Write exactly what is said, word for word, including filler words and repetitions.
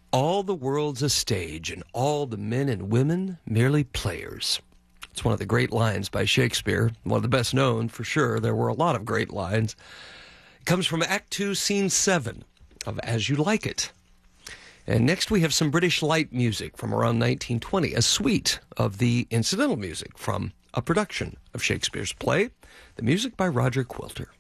All the world's a stage, and all the men and women merely players. It's one of the great lines by Shakespeare, one of the best known for sure. There were a lot of great lines. It comes from Act two, Scene seven of As You Like It. And next we have some British light music from around nineteen twenty, a suite of the incidental music from a production of Shakespeare's play, the music by Roger Quilter.